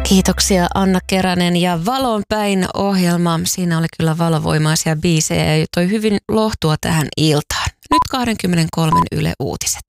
Kiitoksia Anna Keränen ja Valon päin ohjelma. Siinä oli kyllä valovoimaisia biisejä ja toi hyvin lohtua tähän iltaan. Nyt 23 Yle Uutiset.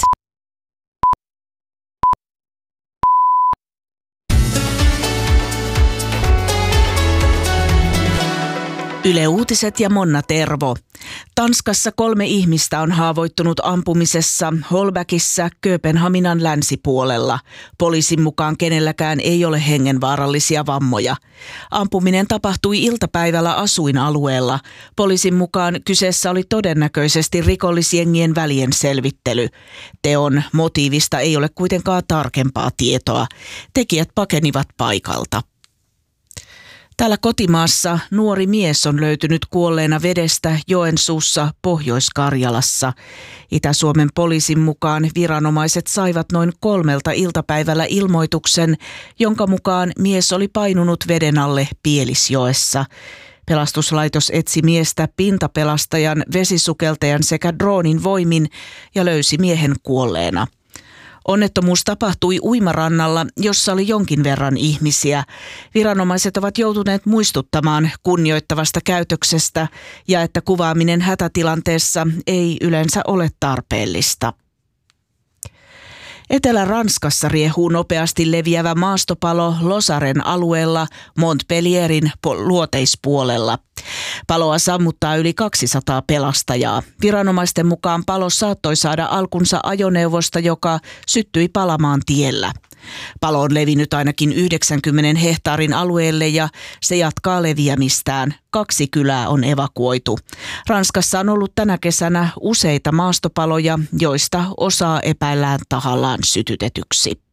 Yle Uutiset ja Monna Tervo. Tanskassa 3 ihmistä on haavoittunut ampumisessa Holbäkissä Kööpenhaminan länsipuolella. Poliisin mukaan kenelläkään ei ole hengenvaarallisia vammoja. Ampuminen tapahtui iltapäivällä asuinalueella. Poliisin mukaan kyseessä oli todennäköisesti rikollisjengien välien selvittely. Teon motiivista ei ole kuitenkaan tarkempaa tietoa. Tekijät pakenivat paikalta. Täällä kotimaassa nuori mies on löytynyt kuolleena vedestä Joensuussa, Pohjois-Karjalassa. Itä-Suomen poliisin mukaan viranomaiset saivat noin 3 iltapäivällä ilmoituksen, jonka mukaan mies oli painunut veden alle Pielisjoessa. Pelastuslaitos etsi miestä pintapelastajan, vesisukeltajan sekä droonin voimin ja löysi miehen kuolleena. Onnettomuus tapahtui uimarannalla, jossa oli jonkin verran ihmisiä. Viranomaiset ovat joutuneet muistuttamaan kunnioittavasta käytöksestä ja että kuvaaminen hätätilanteessa ei yleensä ole tarpeellista. Etelä-Ranskassa riehuu nopeasti leviävä maastopalo Losaren alueella Montpellierin luoteispuolella. Paloa sammuttaa yli 200 pelastajaa. Viranomaisten mukaan palo saattoi saada alkunsa ajoneuvosta, joka syttyi palamaan tiellä. Palo on levinnyt ainakin 90 hehtaarin alueelle ja se jatkaa leviämistään. 2 kylää on evakuoitu. Ranskassa on ollut tänä kesänä useita maastopaloja, joista osaa epäillään tahallaan sytytetyksi.